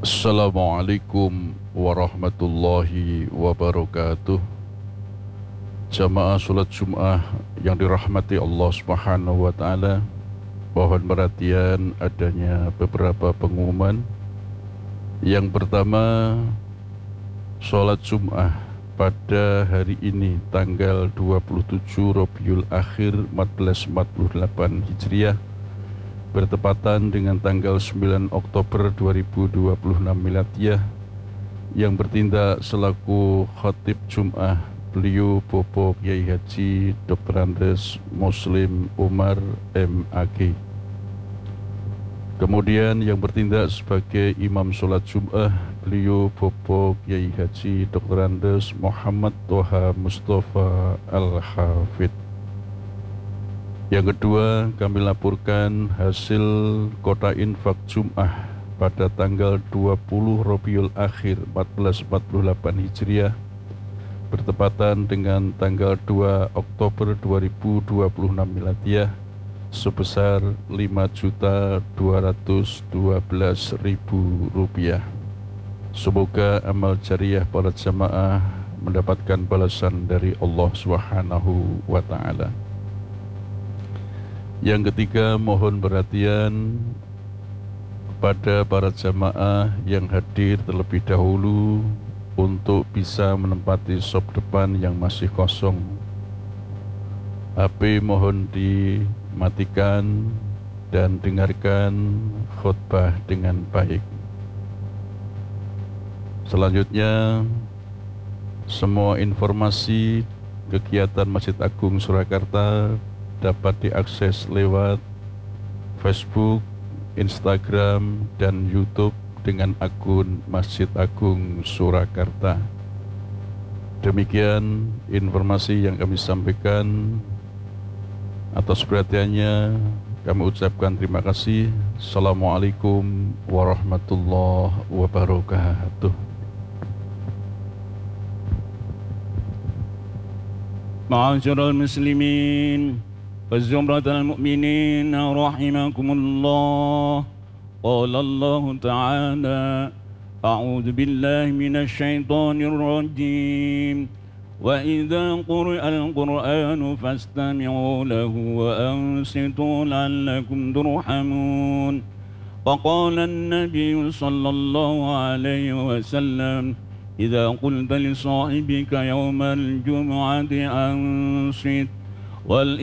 Assalamualaikum warahmatullahi wabarakatuh. Jamaah sholat Jum'ah yang dirahmati Allah Subhanahu wa ta'ala, mohon perhatian adanya beberapa pengumuman. Yang pertama, sholat Jum'ah pada hari ini tanggal 27 Rabiul Akhir 1448 Hijriah bertepatan dengan tanggal 9 Oktober 2026 Miladiyah, yang bertindak selaku khatib Jum'ah beliau Bapak Kiai Haji Dr. Andes Muslim Umar MAG. Kemudian yang bertindak sebagai imam sholat Jum'ah beliau Bapak Kiai Haji Dr. Andes Muhammad Toha Mustafa Al-Hafidh. Yang kedua, kami laporkan hasil kota infak Jum'ah pada tanggal 20 Rabiul Akhir 1448 Hijriah bertepatan dengan tanggal 2 Oktober 2026 Miladiyah sebesar Rp5.212.000. Semoga amal jariah para jamaah mendapatkan balasan dari Allah Subhanahu wa ta'ala. Yang ketiga, mohon perhatian kepada para jamaah yang hadir terlebih dahulu untuk bisa menempati sop depan yang masih kosong. HP mohon dimatikan dan dengarkan khutbah dengan baik. Selanjutnya, semua informasi kegiatan Masjid Agung Surakarta dapat diakses lewat Facebook, Instagram, dan YouTube dengan akun Masjid Agung Surakarta. Demikian informasi yang kami sampaikan. Atas perhatiannya kami ucapkan terima kasih. Assalamualaikum warahmatullahi wabarakatuh. Ma'asyiral muslimin وزمرة المؤمنين رحمكم الله. قال الله تعالى: أعوذ بالله من الشيطان الرجيم وإذا قرئ القرآن فاستمعوا له وأنصتوا لعلكم ترحمون. وقال النبي صلى الله عليه وسلم: إذا قلت لصاحبك يوم الجمعة أنصت